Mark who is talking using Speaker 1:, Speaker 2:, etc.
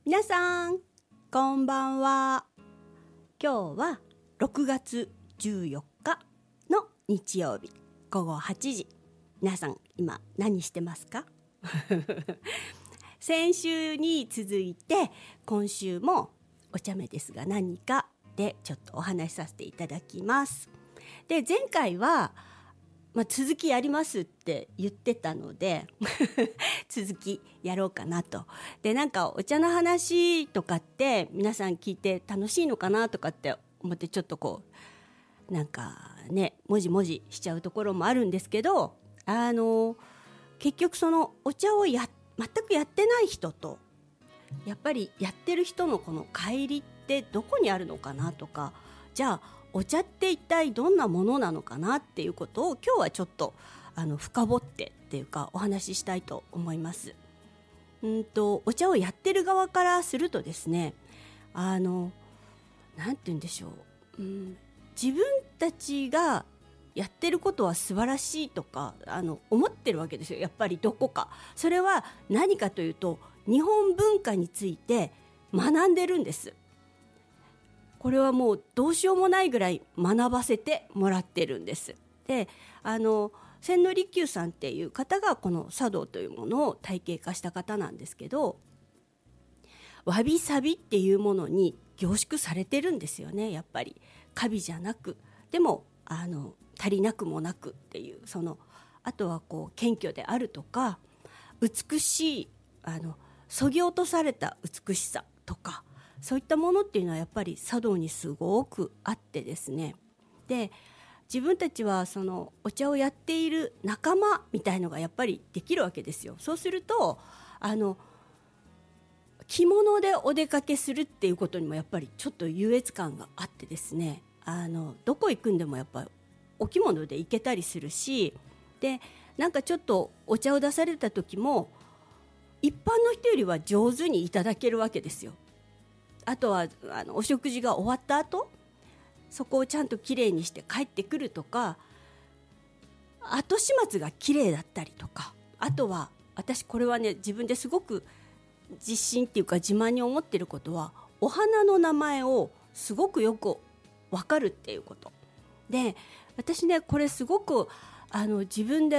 Speaker 1: 皆さんこんばんは。今日は6月14日の日曜日午後8時。皆さん今何してますか？先週に続いて今週もお茶目ですが何かでちょっとお話しさせていただきます。で、前回は続きやりますって言ってたので続きやろうかなと。で、なんかお茶の話とかって皆さん聞いて楽しいのかなとかって思ってちょっとこうなんかねもじもじしちゃうところもあるんですけど、結局そのお茶を全くやってない人とやっぱりやってる人のこの乖離ってどこにあるのかなとか、じゃあお茶って一体どんなものなのかなっていうことを今日はちょっと深掘ってっていうかお話ししたいと思います。お茶をやってる側からするとですね、なんて言うんでしょう、自分たちがやってることは素晴らしいとか思ってるわけですよ。やっぱりどこかそれは何かというと日本文化について学んでるんです。これはもうどうしようもないぐらい学ばせてもらってるんです。で、千利休さんっていう方がこの茶道というものを体系化した方なんですけど、わびさびっていうものに凝縮されてるんですよね。やっぱり華美じゃなく、でも足りなくもなくっていう、あとはこう謙虚であるとか美しいそぎ落とされた美しさとか、そういったものっていうのはやっぱり茶道にすごくあってですね。で、自分たちはそのお茶をやっている仲間みたいのがやっぱりできるわけですよ。そうすると着物でお出かけするっていうことにもやっぱりちょっと優越感があってですね、どこ行くんでもやっぱりお着物で行けたりするし、でなんかちょっとお茶を出された時も一般の人よりは上手にいただけるわけですよ。あとはお食事が終わった後そこをちゃんときれいにして帰ってくるとか、後始末がきれいだったりとか、あとは私これはね自分ですごく自信っていうか自慢に思ってることは、お花の名前をすごくよく分かるっていうことで、私ねこれすごく自分で